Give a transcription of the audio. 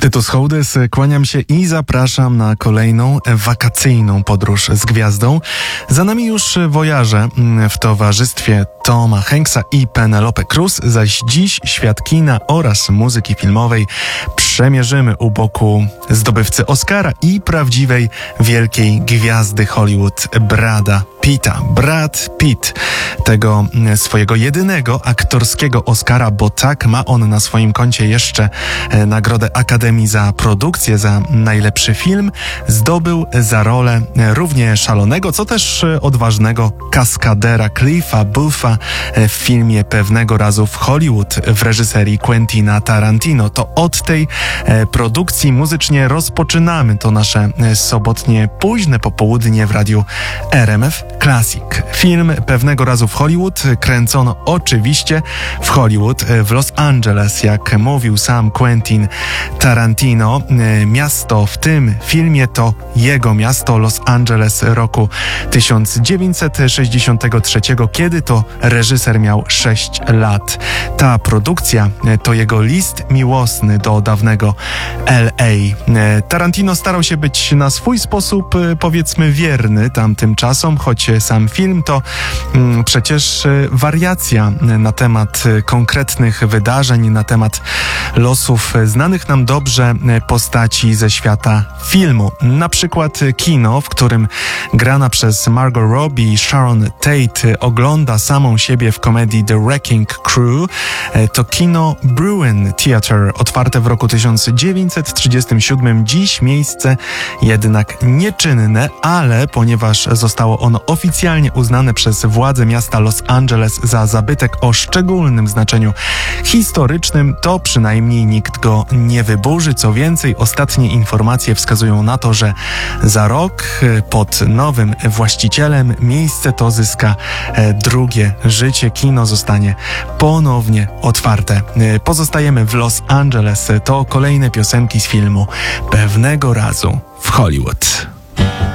Tytus Hołdys, kłaniam się i zapraszam na kolejną wakacyjną podróż z gwiazdą. Za nami już Wojaże w towarzystwie Toma Hanksa i Penelope Cruz, zaś dziś świat kina oraz muzyki filmowej przemierzymy u boku zdobywcy Oscara i prawdziwej wielkiej gwiazdy Hollywood Brada Pitta. Brad Pitt, tego swojego jedynego aktorskiego Oscara, bo tak ma on na swoim koncie jeszcze nagrodę Akademii za produkcję, za najlepszy film, zdobył za rolę równie szalonego, co też odważnego kaskadera Cliffa Bootha w filmie Pewnego razu w Hollywood w reżyserii Quentina Tarantino. To od tej produkcji muzycznie rozpoczynamy to nasze sobotnie późne popołudnie w radiu RMF Classic. Film Pewnego razu w Hollywood kręcono oczywiście w Hollywood, w Los Angeles, jak mówił sam Quentin Tarantino. Miasto w tym filmie to jego miasto, Los Angeles roku 1963, kiedy to reżyser miał 6 lat. Ta produkcja to jego list miłosny do dawnego LA. Tarantino starał się być na swój sposób, powiedzmy, wierny tamtym czasom, choć sam film to przecież wariacja na temat konkretnych wydarzeń, na temat losów znanych nam dobrze postaci ze świata filmu. Na przykład kino, w którym grana przez Margot Robbie Sharon Tate ogląda samą siebie w komedii The Wrecking Crew, to kino Bruin Theatre, otwarte w roku 1937. Dziś miejsce jednak nieczynne, ale ponieważ zostało ono oficjalnie uznane przez władze miasta Los Angeles za zabytek o szczególnym znaczeniu historycznym, to przynajmniej nikt go nie wyburzy. Co więcej, ostatnie informacje wskazują na to, że za rok pod nowym właścicielem miejsce to zyska drugie życie. Kino zostanie ponownie otwarte. Pozostajemy w Los Angeles. To kolejne piosenki z filmu Pewnego razu w Hollywood.